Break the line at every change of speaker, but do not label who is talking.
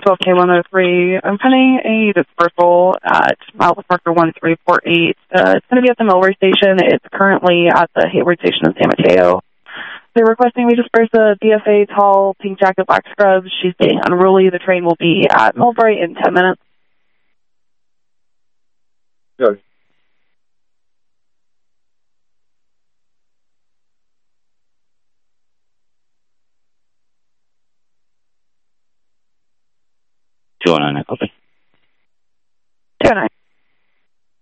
12K103. I'm pending a dispersal at mile marker 1348. It's going to be at the Millway station. It's currently at the Hayward station in San Mateo. They're requesting we disperse a BFA tall, pink jacket, black scrubs. She's being unruly. The train will be at Millway in 10 minutes.
Good.
Going on it. Okay.